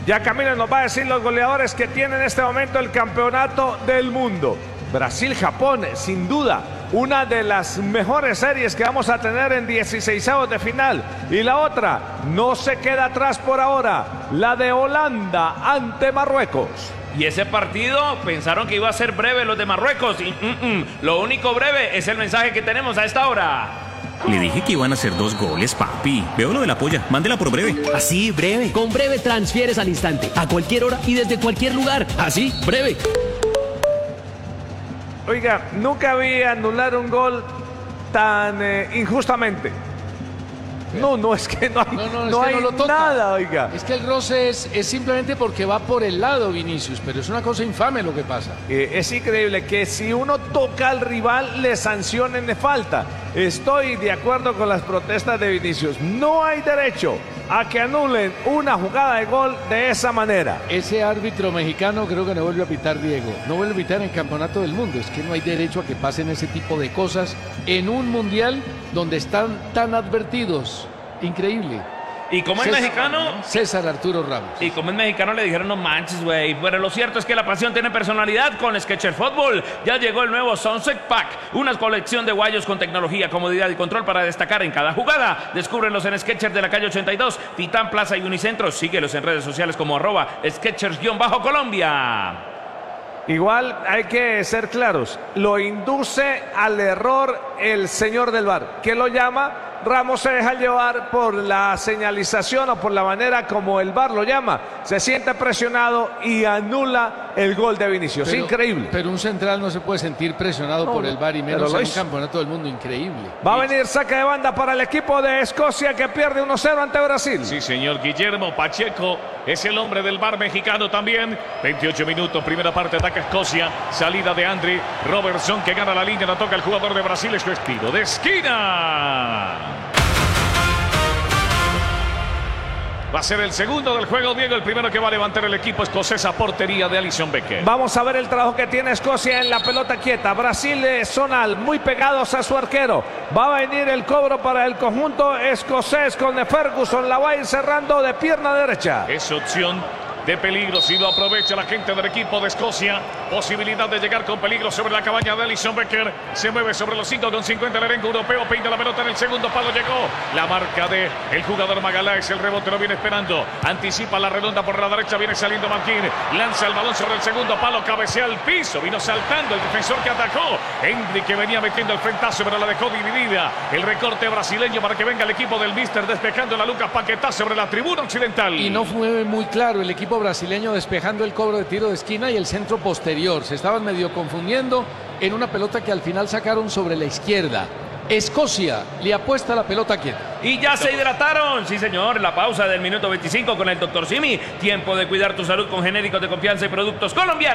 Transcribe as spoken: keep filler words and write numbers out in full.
Ya Camilo nos va a decir los goleadores que tiene en este momento el campeonato del mundo. Brasil-Japón, sin duda, una de las mejores series que vamos a tener en dieciseisavos de final. Y la otra, no se queda atrás por ahora, la de Holanda ante Marruecos. Y ese partido pensaron que iba a ser breve los de Marruecos. Y mm, mm, lo único breve es el mensaje que tenemos a esta hora. Le dije que iban a ser dos goles, papi. Veo lo de la polla. Mándela por breve. Así, breve. Con breve transfieres al instante, a cualquier hora y desde cualquier lugar. Así, breve. Oiga, nunca vi anular un gol tan eh, injustamente. No, no, es que no hay, No, no, es no que hay no lo toca. nada, oiga. Es que el roce es, es simplemente porque va por el lado, Vinicius, pero es una cosa infame lo que pasa. Eh, es increíble que si uno toca al rival le sancionen de falta. Estoy de acuerdo con las protestas de Vinicius. No hay derecho a que anulen una jugada de gol de esa manera. Ese árbitro mexicano creo que no vuelve a pitar, Diego. No vuelve a pitar en el Campeonato del Mundo. Es que no hay derecho a que pasen ese tipo de cosas en un mundial donde están tan advertidos. Increíble. Y como es César- mexicano, César Arturo Ramos. y como es mexicano le dijeron no manches, güey. Pero lo cierto es que la pasión tiene personalidad con Skechers Fútbol. Ya llegó el nuevo Sunset Pack, una colección de guayos con tecnología, comodidad y control para destacar en cada jugada. Descúbrelos en Skechers de la calle ochenta y dos, Titán Plaza y Unicentro. Síguelos en redes sociales como arroba Skechers-Colombia. Igual hay que ser claros, lo induce al error el señor del V A R. ¿Qué lo llama? Ramos se deja llevar por la señalización o por la manera como el V A R lo llama. Se siente presionado y anula el gol de Vinicius. Pero- Increíble. Pero un central no se puede sentir presionado No, por el V A R y pero menos lo en un hizo. Campeonato del Mundo. Increíble. Va a venir saque de banda para el equipo de Escocia que pierde uno cero ante Brasil. Sí, señor. Guillermo Pacheco es el hombre del V A R mexicano también. veintiocho minutos, primera parte, ataca Escocia. Salida de Andre Robertson que gana la línea, la toca el jugador de Brasil. Es su estilo de esquina. Va a ser el segundo del juego, Diego. El primero que va a levantar el equipo escocés a portería de Alisson Becker. Vamos a ver el trabajo que tiene Escocia en la pelota quieta. Brasil eh, zonal, muy pegados a su arquero. Va a venir el cobro para el conjunto escocés con Ferguson. La va a ir cerrando de pierna derecha. Es opción de peligro si lo aprovecha la gente del equipo de Escocia. Posibilidad de llegar con peligro sobre la cabaña de Alisson Becker. Se mueve sobre los cinco con cincuenta el elenco europeo. Peina la pelota en el segundo palo. Llegó la marca de el jugador Magalhães. El rebote lo viene esperando. Anticipa la redonda por la derecha. Viene saliendo Marquín. Lanza el balón sobre el segundo palo. Cabecea al piso. Vino saltando el defensor que atacó. Henry que venía metiendo el frentazo, pero la dejó dividida. El recorte brasileño para que venga el equipo del Mister despejando la Lucas Paquetá sobre la tribuna occidental. Y no fue muy claro el equipo brasileño despejando el cobro de tiro de esquina y el centro posterior. Se estaban medio confundiendo en una pelota que al final sacaron sobre la izquierda. Escocia le apuesta la pelota quieta. Y ya se hidrataron, sí señor, la pausa del minuto veinticinco con el doctor Simi. Tiempo de cuidar tu salud con genéricos de confianza y productos colombianos.